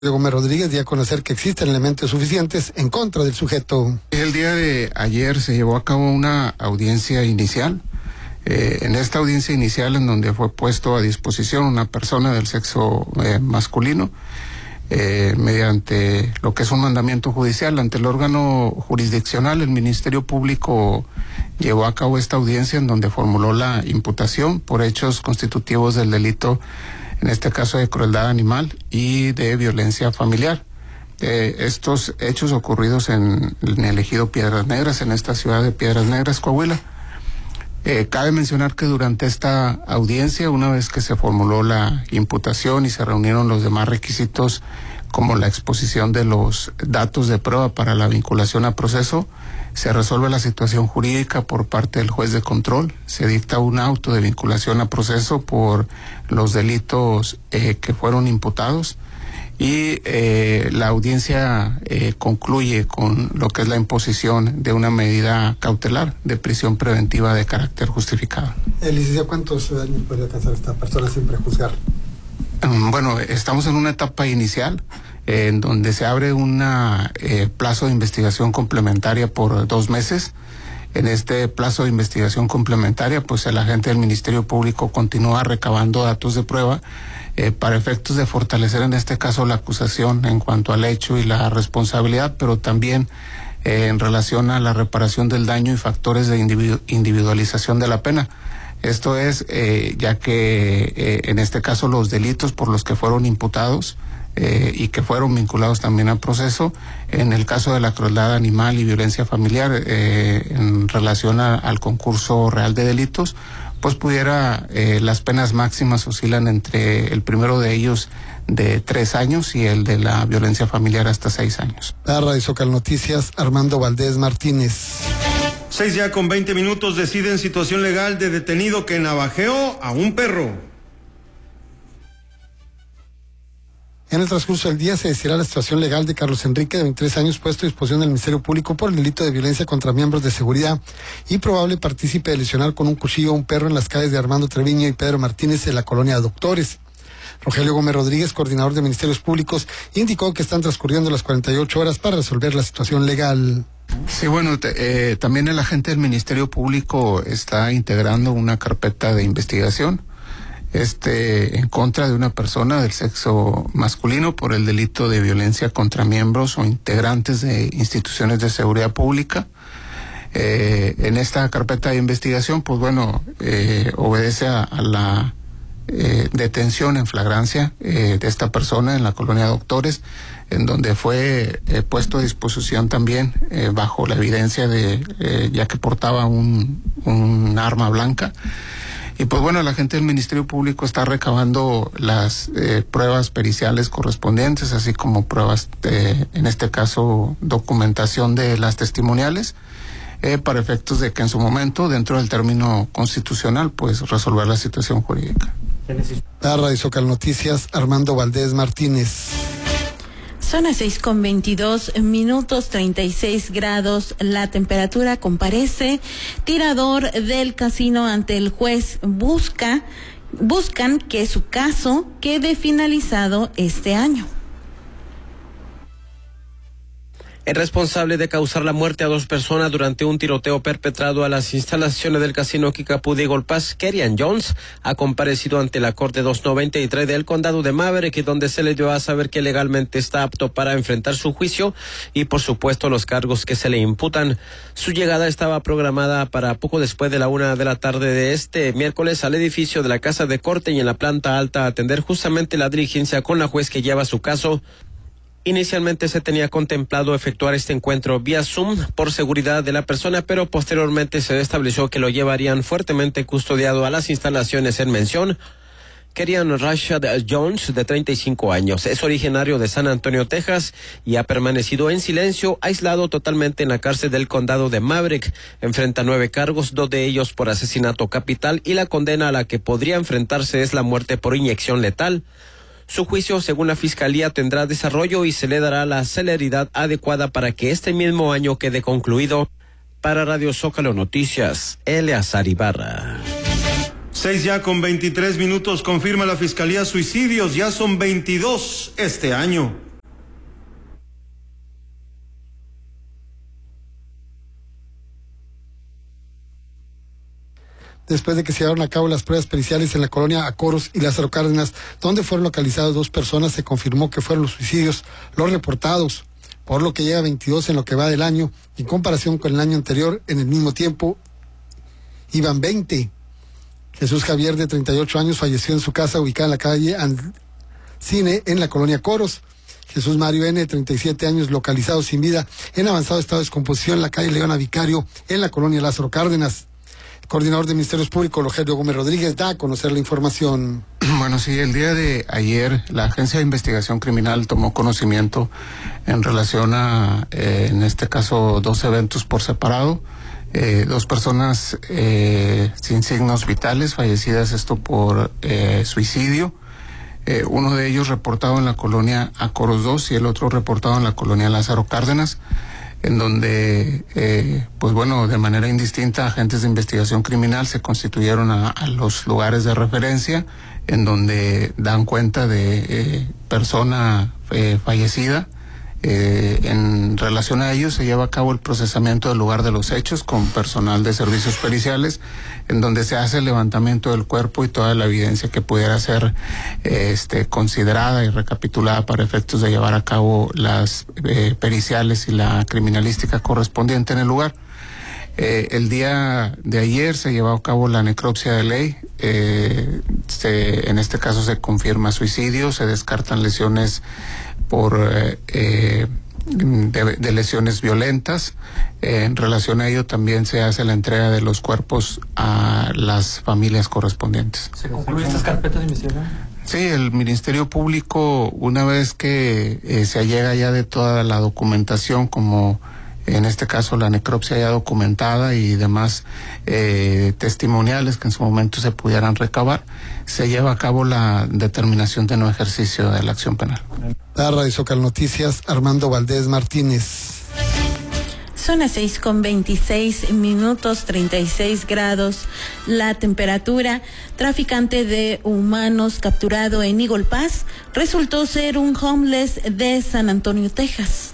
Gómez Rodríguez dio a conocer que existen elementos suficientes en contra del sujeto. El día de ayer se llevó a cabo una audiencia inicial. En esta audiencia inicial, en donde fue puesto a disposición una persona del sexo masculino, mediante lo que es un mandamiento judicial ante el órgano jurisdiccional, el Ministerio Público llevó a cabo esta audiencia en donde formuló la imputación por hechos constitutivos del delito, en este caso de crueldad animal y de violencia familiar. Estos hechos ocurridos en el ejido Piedras Negras, en esta ciudad de Piedras Negras, Coahuila. Cabe mencionar que durante esta audiencia, una vez que se formuló la imputación y se reunieron los demás requisitos, como la exposición de los datos de prueba para la vinculación a proceso, se resuelve la situación jurídica por parte del juez de control, se dicta un auto de vinculación a proceso por los delitos que fueron imputados y la audiencia concluye con lo que es la imposición de una medida cautelar de prisión preventiva de carácter justificado. Licenciado, ¿cuántos años podría alcanzar esta persona sin prejuzgar? Bueno, estamos en una etapa inicial en donde se abre un plazo de investigación complementaria por 2 meses. En este plazo de investigación complementaria, pues el agente del Ministerio Público continúa recabando datos de prueba para efectos de fortalecer en este caso la acusación en cuanto al hecho y la responsabilidad, pero también en relación a la reparación del daño y factores de individualización de la pena. Esto es, ya que en este caso los delitos por los que fueron imputados y que fueron vinculados también al proceso, en el caso de la crueldad animal y violencia familiar, en relación al concurso real de delitos, pues pudiera, las penas máximas oscilan entre el primero de ellos de 3 años y el de la violencia familiar hasta 6 años. Para Radio Zócalo Noticias, Armando Valdés Martínez. 6:20 deciden situación legal de detenido que navajeó a un perro. En el transcurso del día se decidirá la situación legal de Carlos Enrique, de 23 años, puesto a disposición del Ministerio Público por el delito de violencia contra miembros de seguridad y probable partícipe de lesionar con un cuchillo a un perro en las calles de Armando Treviño y Pedro Martínez en la colonia Doctores. Rogelio Gómez Rodríguez, coordinador de Ministerios Públicos, indicó que están transcurriendo las 48 horas para resolver la situación legal. Sí, bueno, también el agente del Ministerio Público está integrando una carpeta de investigación en contra de una persona del sexo masculino por el delito de violencia contra miembros o integrantes de instituciones de seguridad pública. En esta carpeta de investigación, pues bueno, obedece a la detención en flagrancia de esta persona en la colonia Doctores, en donde fue puesto a disposición también bajo la evidencia de ya que portaba un arma blanca. Y pues bueno, la gente del Ministerio Público está recabando las pruebas periciales correspondientes, así como pruebas, en este caso, documentación de las testimoniales, para efectos de que en su momento, dentro del término constitucional, pues resolver la situación jurídica. Para Radio Zócalo Noticias, Armando Valdés Martínez. Son las 6:22, 36 grados la temperatura. Comparece tirador del casino ante el juez. Buscan que su caso quede finalizado este año. El responsable de causar la muerte a 2 personas durante un tiroteo perpetrado a las instalaciones del casino Kickapoo de Eagle Pass, Kerian Jones, ha comparecido ante la Corte 293 del condado de Maverick, donde se le dio a saber que legalmente está apto para enfrentar su juicio y, por supuesto, los cargos que se le imputan. Su llegada estaba programada para poco después de la 1 de la tarde de este miércoles al edificio de la Casa de Corte y en la planta alta a atender justamente la diligencia con la juez que lleva su caso. Inicialmente se tenía contemplado efectuar este encuentro vía Zoom por seguridad de la persona, pero posteriormente se estableció que lo llevarían fuertemente custodiado a las instalaciones en mención. Kerian Rashad Jones, de 35 años, es originario de San Antonio, Texas, y ha permanecido en silencio, aislado totalmente en la cárcel del condado de Maverick. Enfrenta 9 cargos, 2 de ellos por asesinato capital, y la condena a la que podría enfrentarse es la muerte por inyección letal. Su juicio, según la Fiscalía, tendrá desarrollo y se le dará la celeridad adecuada para que este mismo año quede concluido. Para Radio Zócalo Noticias, Eleazar Ibarra. 6:23, confirma la Fiscalía suicidios, ya son 22 este año. después de que se llevaron a cabo las pruebas periciales en la colonia Acoros y Lázaro Cárdenas, donde fueron localizadas 2 personas. Se confirmó que fueron los suicidios los reportados, por lo que llega a 22 en lo que va del año. En comparación con el año anterior, en el mismo tiempo, iban 20. Jesús Javier, de 38 años, falleció en su casa ubicada en la calle Cine, en la colonia Coros. Jesús Mario N., de 37 años, localizado sin vida en avanzado estado de descomposición en la calle Leona Vicario, en la colonia Lázaro Cárdenas. El coordinador de Ministerios Públicos, Rogelio Gómez Rodríguez, da a conocer la información. Bueno, sí, el día de ayer la Agencia de Investigación Criminal tomó conocimiento en relación a, en este caso, 2 eventos por separado. 2 personas sin signos vitales, fallecidas esto por suicidio. Uno de ellos reportado en la colonia Acoros 2 y el otro reportado en la colonia Lázaro Cárdenas, en donde, pues bueno, de manera indistinta, agentes de investigación criminal se constituyeron a los lugares de referencia, en donde dan cuenta de persona fallecida. En relación a ello se lleva a cabo el procesamiento del lugar de los hechos con personal de servicios periciales, en donde se hace el levantamiento del cuerpo y toda la evidencia que pudiera ser considerada y recapitulada para efectos de llevar a cabo las periciales y la criminalística correspondiente en el lugar. El día de ayer se llevó a cabo la necropsia de ley. En este caso se confirma suicidio, se descartan lesiones por de lesiones violentas. En relación a ello también se hace la entrega de los cuerpos a las familias correspondientes. ¿Se concluyen estas carpetas de investigación? Sí, el Ministerio Público, una vez que se allega ya de toda la documentación, como en este caso la necropsia ya documentada y demás testimoniales que en su momento se pudieran recabar, se lleva a cabo la determinación de no ejercicio de la acción penal. Radio Zócalo Noticias, Armando Valdés Martínez. Son las 6:26, 36 grados la temperatura. Traficante de humanos capturado en Eagle Pass resultó ser un homeless de San Antonio, Texas.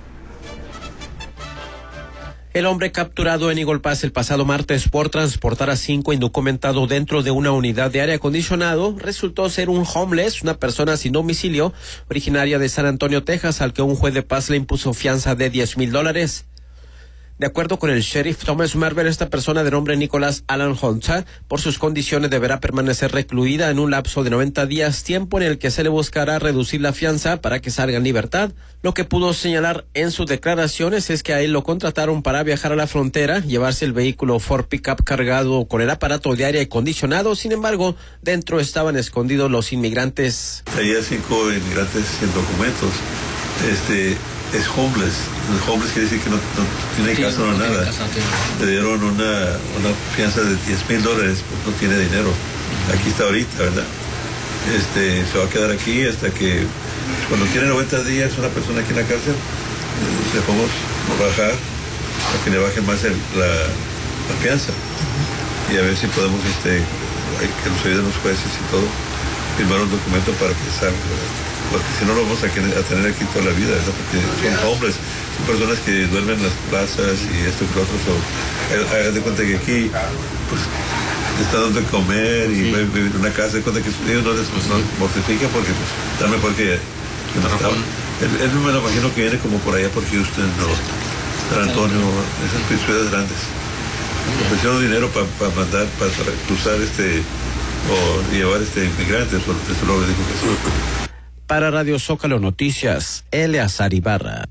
El hombre capturado en Eagle Pass el pasado martes por transportar a 5 indocumentados dentro de una unidad de aire acondicionado resultó ser un homeless, una persona sin domicilio, originaria de San Antonio, Texas, al que un juez de paz le impuso fianza de $10,000. De acuerdo con el sheriff Thomas Merver, esta persona de nombre Nicholas Alan Honza, por sus condiciones deberá permanecer recluida en un lapso de 90 días, tiempo en el que se le buscará reducir la fianza para que salga en libertad. Lo que pudo señalar en sus declaraciones es que a él lo contrataron para viajar a la frontera, llevarse el vehículo Ford Pickup cargado con el aparato de aire acondicionado. Sin embargo, dentro estaban escondidos los inmigrantes. Había 5 inmigrantes sin documentos. Es homeless. Homeless quiere decir que no tiene casa, no nada. Le dieron una fianza de $10,000, pues no tiene dinero. Aquí está ahorita, ¿verdad? Se va a quedar aquí hasta que, cuando tiene 90 días una persona aquí en la cárcel, le podemos bajar para que le baje más la fianza. Y a ver si podemos, que nos ayuden los jueces y todo, firmar un documento para que salga, ¿verdad? Porque si no lo vamos a tener aquí toda la vida, ¿verdad? Porque son hombres, son personas que duermen en las plazas y esto y lo otro. Hagan de cuenta que aquí, pues, les está dando de comer y vivir en una casa, de cuenta que ellos no les mortifican porque, pues, está mejor que no estaban. Él me lo imagino que viene como por allá por Houston, ¿no? San Antonio, esas ciudades grandes. Ofrecieron dinero para mandar, para cruzar o llevar inmigrantes, eso lo dijo que sí. Para Radio Zócalo Noticias, Eleazar Ibarra.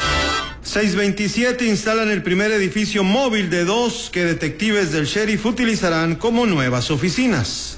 627 instalan el primer edificio móvil de 2 que detectives del sheriff utilizarán como nuevas oficinas.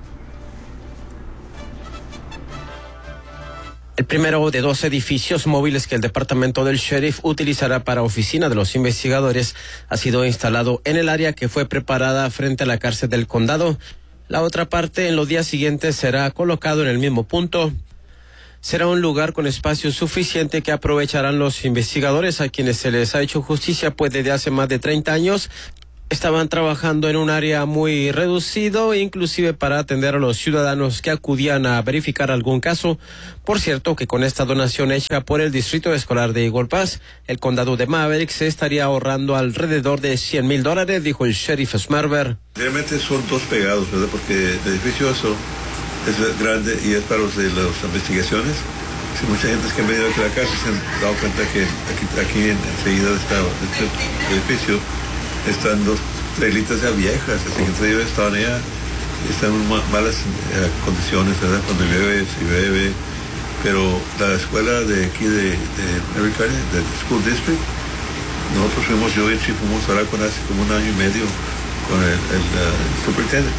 El primero de 2 edificios móviles que el departamento del sheriff utilizará para oficina de los investigadores ha sido instalado en el área que fue preparada frente a la cárcel del condado. La otra parte en los días siguientes será colocado en el mismo punto. Será un lugar con espacio suficiente que aprovecharán los investigadores, a quienes se les ha hecho justicia pues desde hace más de 30 años. Estaban trabajando en un área muy reducido, inclusive para atender a los ciudadanos que acudían a verificar algún caso. Por cierto, que con esta donación hecha por el Distrito Escolar de Eagle Pass, el condado de Maverick se estaría ahorrando alrededor de $100,000, dijo el sheriff Smarver. Realmente son dos pegados, ¿verdad? Porque el edificio eso es grande y es para los de las investigaciones. Sí, mucha gente que han venido aquí a la casa se han dado cuenta que aquí enseguida de este edificio están dos trailitas ya viejas, así que entre ellos estaban ya, están en malas condiciones, ¿verdad? Cuando llueve, si llueve, pero la escuela de aquí de American, del School District, nosotros fuimos, yo y el chief fuimos a hablar con hace como 1 año y medio con el superintendente.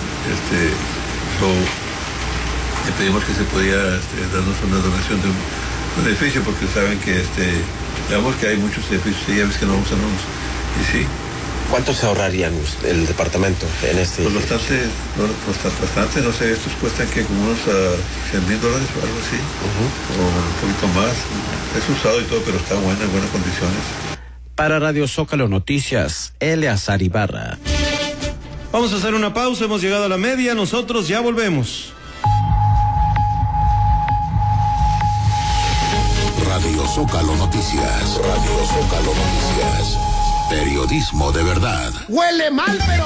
Le pedimos que se podía darnos una donación de un edificio, porque saben que digamos que hay muchos edificios y ya ves que no usamos, y sí. ¿Cuánto se ahorrarían el departamento en este? Pues bastante, no sé, estos cuestan que como unos $100,000 o algo así, o un poquito más. Es usado y todo, pero está bueno, en buenas condiciones. Para Radio Zócalo Noticias, Eleazar Ibarra. Vamos a hacer una pausa, hemos llegado a la media, nosotros ya volvemos. Radio Zócalo Noticias, Radio Zócalo Noticias. Periodismo de verdad. Huele mal, pero